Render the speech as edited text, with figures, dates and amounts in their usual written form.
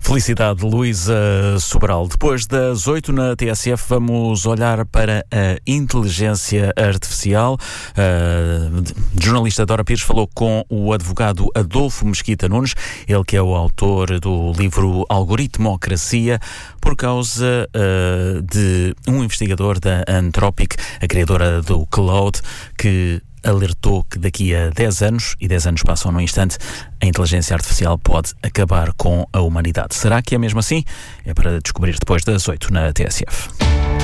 Felicidade, Luísa Sobral. Depois das 8 na TSF, vamos olhar para a inteligência artificial. A jornalista Dora Pires falou com o advogado Adolfo Mesquita Nunes, ele que é o autor do livro Algoritmocracia, por causa de um investigador da Anthropic, a criadora do Claude, que alertou que daqui a 10 anos, e 10 anos passam num instante, a inteligência artificial pode acabar com a humanidade. Será que é mesmo assim? É para descobrir depois das 8 na TSF.